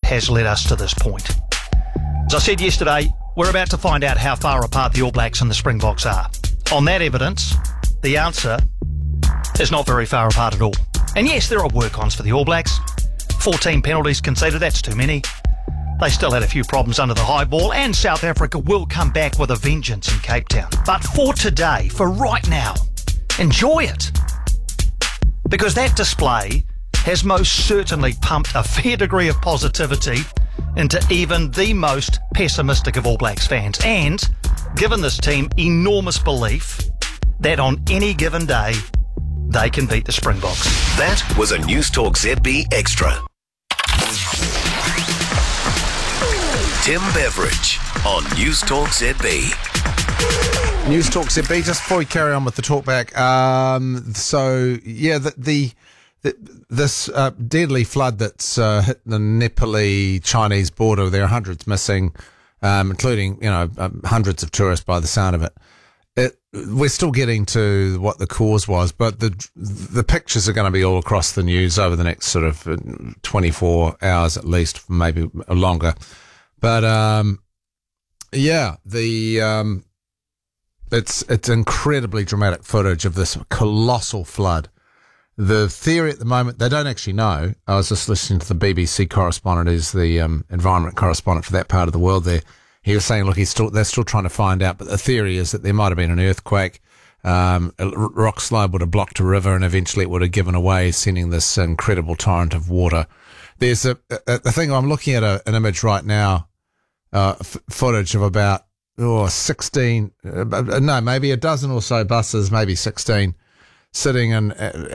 has led us to this point. As I said yesterday, we're about to find out how far apart the All Blacks and the Springboks are. On that evidence, the answer is not very far apart at all. And yes, there are work-ons for the All Blacks. 14 penalties conceded, that's too many. They still had a few problems under the high ball, and South Africa will come back with a vengeance in Cape Town. But for today, for right now, enjoy it. Because that display has most certainly pumped a fair degree of positivity into even the most pessimistic of All Blacks fans, and given this team enormous belief that on any given day, they can beat the Springboks. That was a News Talk ZB Extra. Tim Beveridge on News Talk ZB. News Talk ZB. Just before we carry on with the talkback, this deadly flood that's hit the Nepali-Chinese border, there are hundreds missing, including hundreds of tourists by the sound of it. We're still getting to what the cause was, but the pictures are going to be all across the news over the next sort of 24 hours at least, maybe longer. But it's incredibly dramatic footage of this colossal flood. The theory at the moment, they don't actually know. I was just listening to the BBC correspondent, who's the environment correspondent for that part of the world there. He was saying, look, they're still trying to find out, but the theory is that there might have been an earthquake. A rock slide would have blocked a river, and eventually it would have given away, sending this incredible torrent of water. There's a thing, I'm looking at an image right now, footage of about 16, maybe a dozen or so buses, maybe 16, sitting on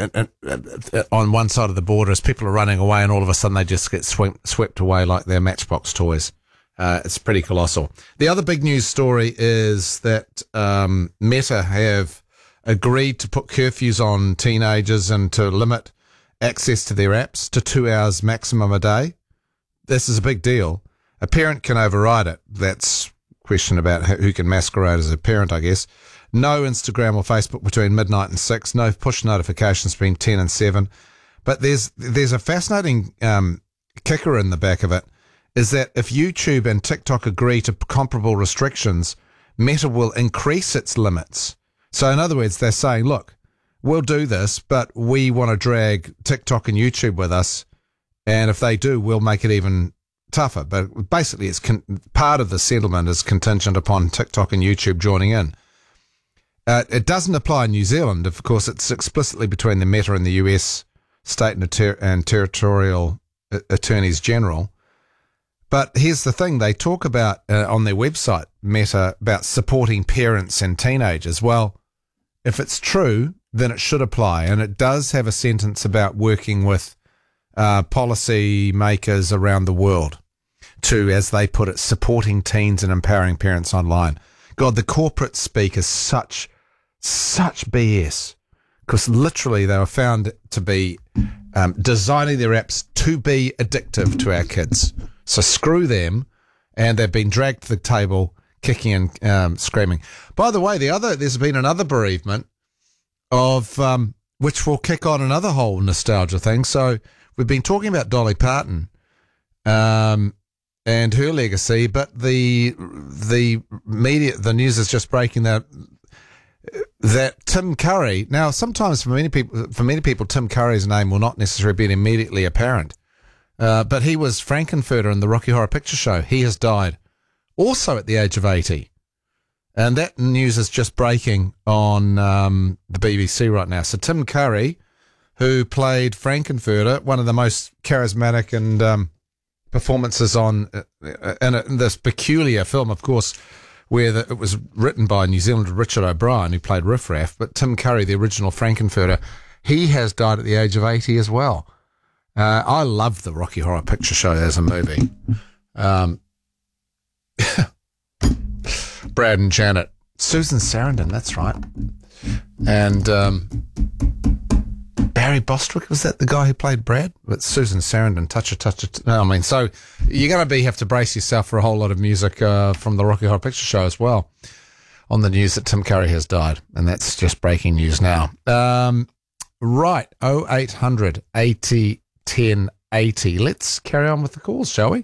one side of the border as people are running away, and all of a sudden they just get swept away like they're Matchbox toys. It's pretty colossal. The other big news story is that Meta have agreed to put curfews on teenagers and to limit access to their apps to 2 hours maximum a day. This is a big deal. A parent can override it. That's a question about who can masquerade as a parent, I guess. No Instagram or Facebook between midnight and 6. No push notifications between 10 and 7. But there's a fascinating kicker in the back of it, is that if YouTube and TikTok agree to comparable restrictions, Meta will increase its limits. So in other words, they're saying, look, we'll do this, but we want to drag TikTok and YouTube with us. And if they do, we'll make it even tougher. But basically, it's part of the settlement is contingent upon TikTok and YouTube joining in. It doesn't apply in New Zealand. Of course, it's explicitly between the Meta and the US state and territorial attorneys general. But here's the thing. They talk about on their website, Meta, about supporting parents and teenagers. Well, if it's true, then it should apply. And it does have a sentence about working with policy makers around the world to, as they put it, supporting teens and empowering parents online. God, the corporate speak is such BS, because literally they were found to be designing their apps to be addictive to our kids. So screw them, and they've been dragged to the table, kicking and screaming. By the way, there's been another bereavement of which will kick on another whole nostalgia thing. So we've been talking about Dolly Parton and her legacy, but the media, the news is just breaking that Tim Curry. Now, sometimes for many people, Tim Curry's name will not necessarily be immediately apparent. But he was Frankenfurter in the Rocky Horror Picture Show. He has died also at the age of 80. And that news is just breaking on the BBC right now. So Tim Curry, who played Frankenfurter, one of the most charismatic and performances in this peculiar film, of course, where it was written by New Zealander Richard O'Brien, who played Riff Raff, but Tim Curry, the original Frankenfurter, he has died at the age of 80 as well. I love the Rocky Horror Picture Show as a movie. Brad and Janet. Susan Sarandon, that's right. And Barry Bostwick, was that the guy who played Brad? But Susan Sarandon, so you're going to have to brace yourself for a whole lot of music from the Rocky Horror Picture Show as well on the news that Tim Curry has died. And that's just breaking news now. Right, 0800 80 1080. Let's carry on with the calls, shall we?